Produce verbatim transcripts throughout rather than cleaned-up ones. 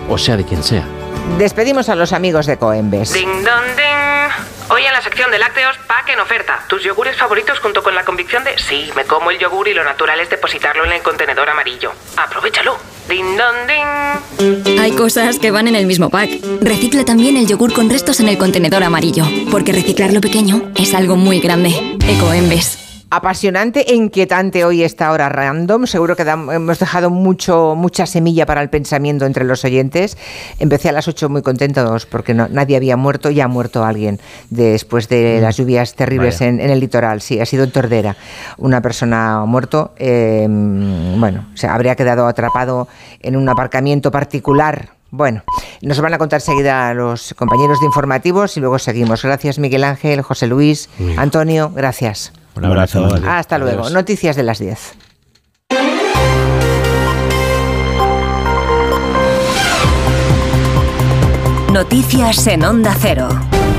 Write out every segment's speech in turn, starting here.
o sea de quien sea. Despedimos a los amigos de Coembes. Ding dong ding. Hoy en la sección de lácteos, pack en oferta. Tus yogures favoritos junto con la convicción de sí, me como el yogur y lo natural es depositarlo en el contenedor amarillo. Aprovéchalo. Ding dong ding. Hay cosas que van en el mismo pack. Recicla también el yogur con restos en el contenedor amarillo, porque reciclar lo pequeño es algo muy grande. Ecoembes. Apasionante e inquietante hoy esta hora random. Seguro que da, hemos dejado mucho mucha semilla para el pensamiento entre los oyentes. Empecé a las ocho muy contentos porque no, nadie había muerto. Ya ha muerto alguien después de las lluvias terribles en, en el litoral. Sí, ha sido en Tordera. Una persona ha muerto. Eh, bueno, se habría quedado atrapado en un aparcamiento particular. Bueno, nos van a contar enseguida los compañeros de informativos y luego seguimos. Gracias, Miguel Ángel, José Luis, Antonio, gracias. Un abrazo. Vale. Hasta luego. Adiós. Noticias de las diez. Noticias en Onda Cero.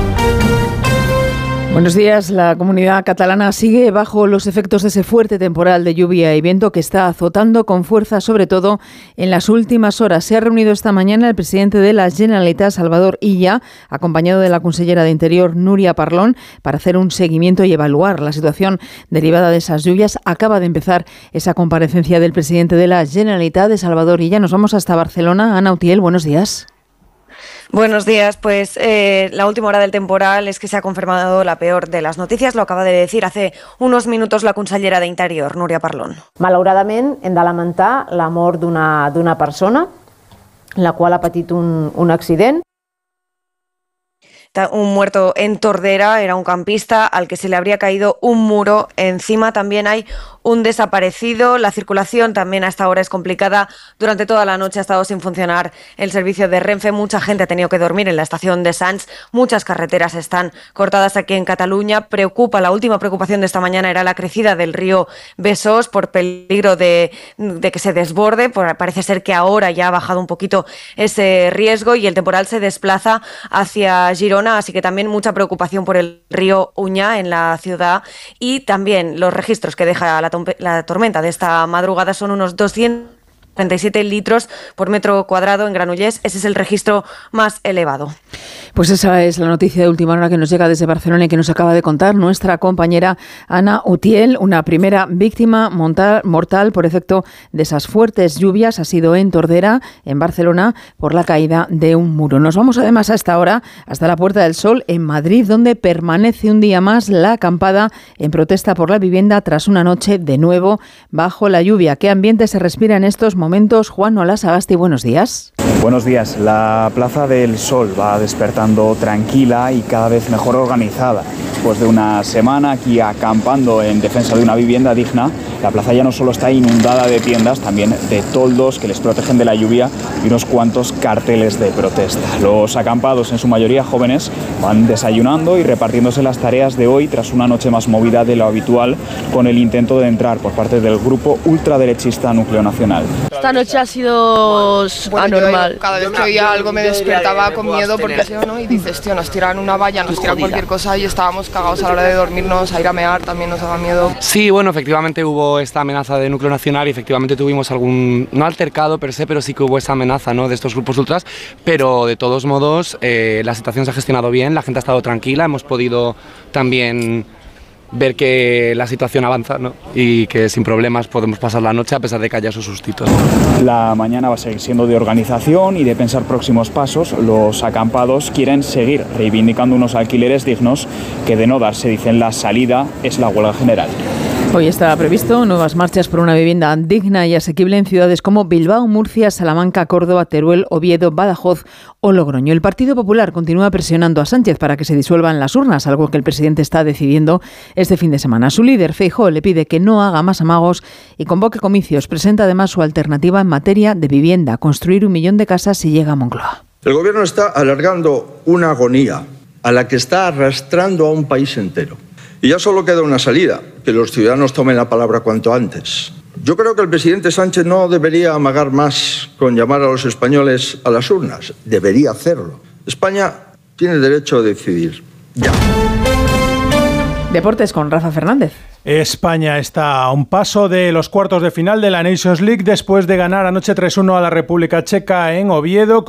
Buenos días. La comunidad catalana sigue bajo los efectos de ese fuerte temporal de lluvia y viento que está azotando con fuerza, sobre todo en las últimas horas. Se ha reunido esta mañana el presidente de la Generalitat, Salvador Illa, acompañado de la consellera de Interior, Núria Parlon, para hacer un seguimiento y evaluar la situación derivada de esas lluvias. Acaba de empezar esa comparecencia del presidente de la Generalitat, de Salvador Illa. Nos vamos hasta Barcelona. Ana Utiel, buenos días. Buenos días. Pues eh, la última hora del temporal es que se ha confirmado la peor de las noticias. Lo acaba de decir hace unos minutos la consellera de Interior, Núria Parlon. Malauradament, hem de lamentar la mort d'una d'una persona, la qual ha patit un, un accident. Un muerto en Tordera, era un campista al que se le habría caído un muro encima. También hay un desaparecido. La circulación también a esta hora es complicada. Durante toda la noche ha estado sin funcionar el servicio de Renfe. Mucha gente ha tenido que dormir en la estación de Sants. Muchas carreteras están cortadas aquí en Cataluña. Preocupa, la última preocupación de esta mañana era la crecida del río Besós por peligro de, de que se desborde. Por, parece ser que ahora ya ha bajado un poquito ese riesgo y el temporal se desplaza hacia Girona, así que también mucha preocupación por el río Uña en la ciudad y también los registros que deja la La tormenta de esta madrugada son unos doscientos treinta y siete litros por metro cuadrado en Granollers. Ese es el registro más elevado. Pues esa es la noticia de última hora que nos llega desde Barcelona y que nos acaba de contar nuestra compañera Ana Utiel. Una primera víctima mortal por efecto de esas fuertes lluvias ha sido en Tordera, en Barcelona, por la caída de un muro. Nos vamos además a esta hora hasta la Puerta del Sol en Madrid, donde permanece un día más la acampada en protesta por la vivienda tras una noche de nuevo bajo la lluvia. ¿Qué ambiente se respira en estos momentos? Juan Olasagasti, buenos días. Buenos días. La Plaza del Sol va despertando tranquila y cada vez mejor organizada. Después de una semana aquí acampando en defensa de una vivienda digna, la plaza ya no solo está inundada de tiendas, también de toldos que les protegen de la lluvia y unos cuantos carteles de protesta. Los acampados, en su mayoría jóvenes, van desayunando y repartiéndose las tareas de hoy tras una noche más movida de lo habitual, con el intento de entrar por parte del grupo ultraderechista Núcleo Nacional. Esta noche ha sido bueno, anormal. Yo, cada vez que oía algo me despertaba con miedo porque ¿no? Y dices, tío, nos tiran una valla, nos tiran cualquier cosa y estábamos cagados a la hora de dormirnos, a ir a mear también nos daba miedo. Sí, bueno, efectivamente hubo esta amenaza de Núcleo Nacional y efectivamente tuvimos algún, no altercado per se, pero sí que hubo esa amenaza, ¿no?, de estos grupos ultras, pero de todos modos eh, la situación se ha gestionado bien, la gente ha estado tranquila, hemos podido también ver que la situación avanza, ¿no?, y que sin problemas podemos pasar la noche a pesar de que haya sus sustitos. La mañana va a seguir siendo de organización y de pensar próximos pasos. Los acampados quieren seguir reivindicando unos alquileres dignos que, de no darse, dicen, la salida es la huelga general. Hoy está previsto nuevas marchas por una vivienda digna y asequible en ciudades como Bilbao, Murcia, Salamanca, Córdoba, Teruel, Oviedo, Badajoz o Logroño. El Partido Popular continúa presionando a Sánchez para que se disuelvan las urnas, algo que el presidente está decidiendo este fin de semana. Su líder, Feijóo, le pide que no haga más amagos y convoque comicios. Presenta además su alternativa en materia de vivienda, construir un millón de casas si llega a Moncloa. El gobierno está alargando una agonía a la que está arrastrando a un país entero. Y ya solo queda una salida, que los ciudadanos tomen la palabra cuanto antes. Yo creo que el presidente Sánchez no debería amagar más con llamar a los españoles a las urnas. Debería hacerlo. España tiene derecho a decidir. Ya. Deportes con Rafa Fernández. España está a un paso de los cuartos de final de la Nations League después de ganar anoche tres uno a la República Checa en Oviedo.